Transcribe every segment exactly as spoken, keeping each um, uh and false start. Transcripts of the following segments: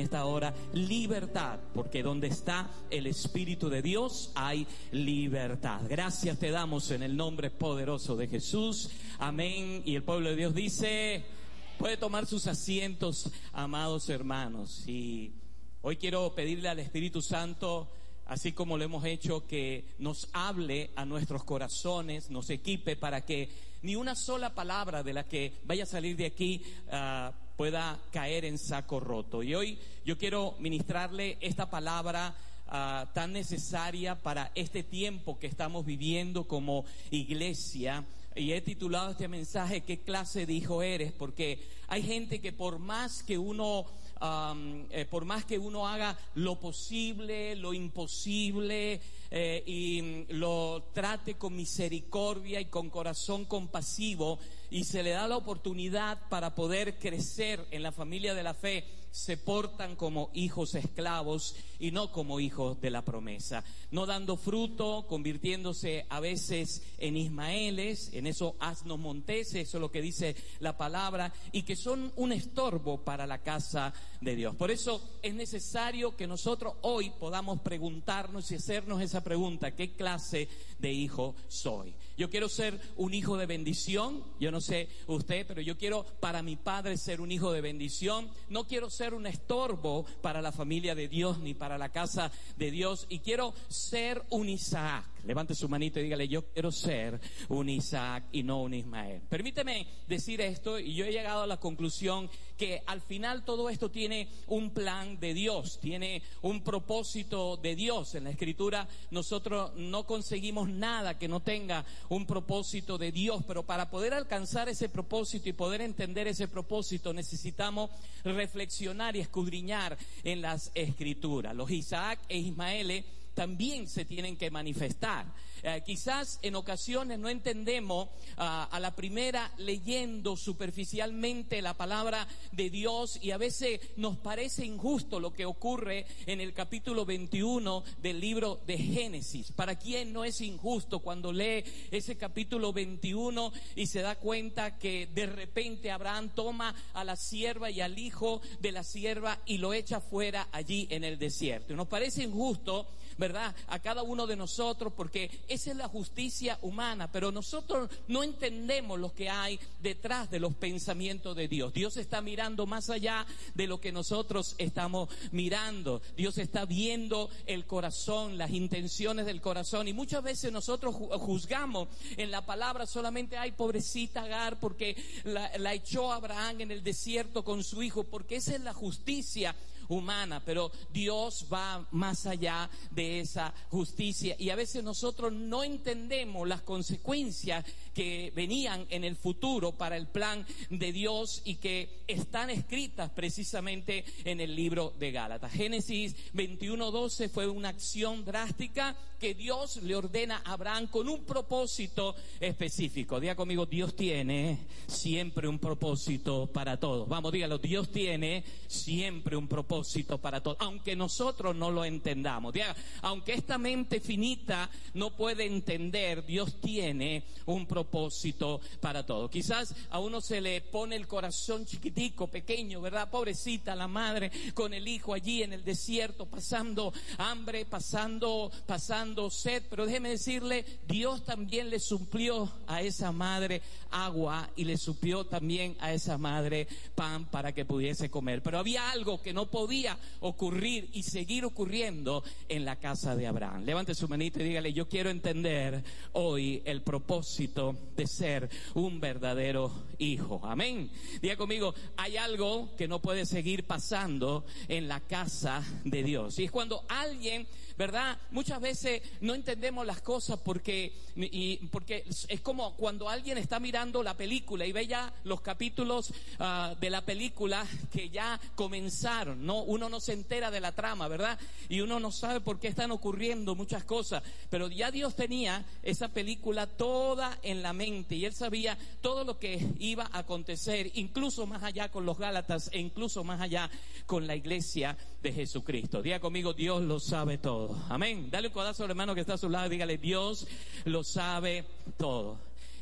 esta hora libertad, porque donde está el Espíritu de Dios hay libertad. Gracias te damos en el nombre poderoso de Jesús. Amén. Y el pueblo de Dios dice, puede tomar sus asientos, amados hermanos. Y hoy quiero pedirle al Espíritu Santo, así como lo hemos hecho, que nos hable a nuestros corazones, nos equipe para que ni una sola palabra de la que vaya a salir de aquí uh, pueda caer en saco roto. Y hoy yo quiero ministrarle esta palabra uh, tan necesaria para este tiempo que estamos viviendo como iglesia. Y he titulado este mensaje, ¿qué clase de hijo eres? Porque hay gente que por más que uno, um, eh, por más que uno haga lo posible, lo imposible, eh, y lo trate con misericordia y con corazón compasivo, y se le da la oportunidad para poder crecer en la familia de la fe, se portan como hijos esclavos y no como hijos de la promesa, no dando fruto, convirtiéndose a veces en ismaeles, en esos asnos monteses, eso es lo que dice la palabra, y que son un estorbo para la casa de Dios. Por eso es necesario que nosotros hoy podamos preguntarnos y hacernos esa pregunta: ¿qué clase de hijo soy? Yo quiero ser un hijo de bendición. Yo no sé usted, pero yo quiero para mi padre ser un hijo de bendición. No quiero ser un estorbo para la familia de Dios ni para la casa de Dios, y quiero ser un Isaac. Levante su manito y dígale: yo quiero ser un Isaac y no un Ismael. Permíteme decir esto, y yo he llegado a la conclusión que al final todo esto tiene un plan de Dios, tiene un propósito de Dios. En la Escritura nosotros no conseguimos nada que no tenga un propósito de Dios, pero para poder alcanzar ese propósito y poder entender ese propósito necesitamos reflexionar y escudriñar en las Escrituras. Los Isaac e Ismael también se tienen que manifestar. Eh, quizás en ocasiones no entendemos uh, a la primera leyendo superficialmente la palabra de Dios, y a veces nos parece injusto lo que ocurre en el capítulo veintiuno del libro de Génesis. ¿Para quién no es injusto cuando lee ese capítulo veintiuno y se da cuenta que de repente Abraham toma a la sierva y al hijo de la sierva y lo echa fuera allí en el desierto? Y nos parece injusto, ¿verdad?, a cada uno de nosotros, porque esa es la justicia humana, pero nosotros no entendemos lo que hay detrás de los pensamientos de Dios. Dios está mirando más allá de lo que nosotros estamos mirando. Dios está viendo el corazón, las intenciones del corazón, y muchas veces nosotros juzgamos en la palabra solamente: ay, pobrecita Agar, porque la, la echó Abraham en el desierto con su hijo, porque esa es la justicia humana. Pero Dios va más allá de esa justicia, y a veces nosotros no entendemos las consecuencias que venían en el futuro para el plan de Dios y que están escritas precisamente en el libro de Gálatas. Génesis veintiuno doce fue una acción drástica que Dios le ordena a Abraham con un propósito específico. Diga conmigo: Dios tiene siempre un propósito para todos. Vamos, dígalo: Dios tiene siempre un propósito para todos, aunque nosotros no lo entendamos. Diga: aunque esta mente finita no puede entender, Dios tiene un propósito para todo. Quizás a uno se le pone el corazón chiquitico, pequeño, ¿verdad? Pobrecita la madre con el hijo allí en el desierto, pasando hambre, pasando, pasando sed. Pero déjeme decirle, Dios también le suplió a esa madre agua y le suplió también a esa madre pan para que pudiese comer. Pero había algo que no podía ocurrir y seguir ocurriendo en la casa de Abraham. Levante su manito y dígale: yo quiero entender hoy el propósito de ser un verdadero hijo. Amén. Diga conmigo: hay algo que no puede seguir pasando en la casa de Dios. Y es cuando alguien, ¿verdad? Muchas veces no entendemos las cosas porque, y, porque es como cuando alguien está mirando la película y ve ya los capítulos uh, de la película que ya comenzaron, ¿no? Uno no se entera de la trama, ¿verdad? Y uno no sabe por qué están ocurriendo muchas cosas, pero ya Dios tenía esa película toda en la mente y Él sabía todo lo que iba a acontecer, incluso más allá con los Gálatas e incluso más allá con la iglesia de Jesucristo. Diga conmigo: Dios lo sabe todo. Amén. Dale un codazo al hermano que está a su lado y dígale: Dios lo sabe todo.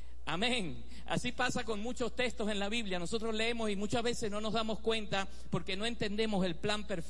Amén. Así pasa con muchos textos en la Biblia. Nosotros leemos y muchas veces no nos damos cuenta porque no entendemos el plan perfecto